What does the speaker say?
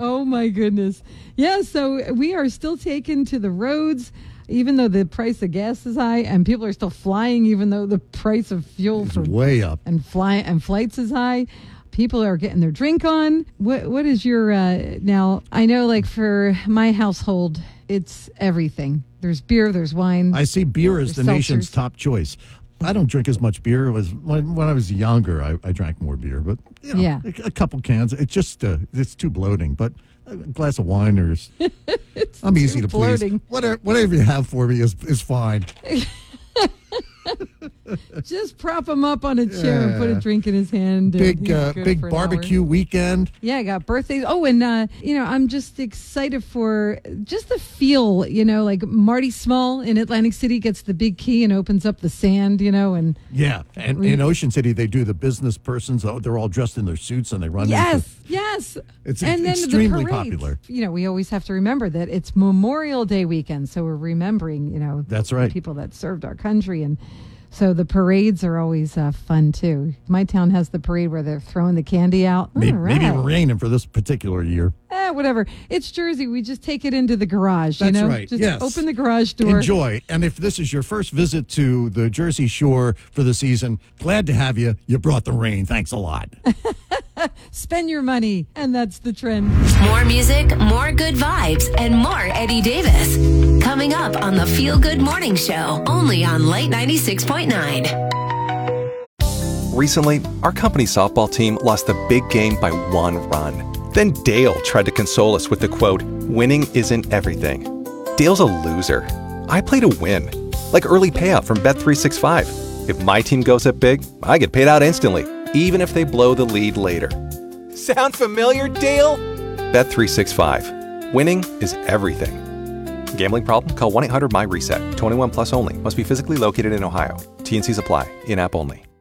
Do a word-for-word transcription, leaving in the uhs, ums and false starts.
Oh, my goodness. Yeah, so we are still taken to the roads, even though the price of gas is high, and people are still flying, even though the price of fuel It's for way up. and fly and flights is high. People are getting their drink on. What What is your, uh, now, I know like for my household, it's everything. There's beer, there's wine. I see beer as the seltzers. nation's top choice. I don't drink as much beer. It was when, when I was younger, I, I drank more beer, but you know, Yeah. a, a couple cans. It's just uh, it's too bloating. But a glass of wine or is, I'm easy to bloating. please. Whatever, whatever you have for me is is fine. Just prop him up on a chair and put a Yeah. drink in his hand. and Big he's uh, good big for an hour. barbecue weekend. Yeah, I got birthdays. Oh, and, uh, you know, I'm just excited for just the feel, you know, like Marty Small in Atlantic City gets the big key and opens up the sand, you know, and Yeah, and We- in Ocean City they do the business persons. oh, They're all dressed in their suits and they run. yes, into, yes. It's and then extremely the parades. popular. You know, we always have to remember that it's Memorial Day weekend, so we're remembering, you know, That's right. people that served our country. And so the parades are always uh, fun, too. My town has the parade where they're throwing the candy out. Maybe, All right. maybe raining for this particular year. Eh, whatever. It's Jersey. We just take it into the garage, you That's know? right, Just yes. open the garage door. Enjoy. And if this is your first visit to the Jersey Shore for the season, glad to have you. You brought the rain. Thanks a lot. Spend your money. And that's the trend. More music, more good vibes, and more Eddie Davis. Coming up on the Feel Good Morning Show, only on Light ninety-six point nine. Recently, our company softball team lost the big game by one run. Then Dale tried to console us with the quote, "Winning isn't everything." Dale's a loser. I play to win. Like early payout from Bet three sixty-five. If my team goes up big, I get paid out instantly, even if they blow the lead later. Sound familiar, Dale? Bet three sixty-five. Winning is everything. Gambling problem? Call one eight hundred M Y RESET. twenty-one plus only. Must be physically located in Ohio. T N Cs apply. In-app only.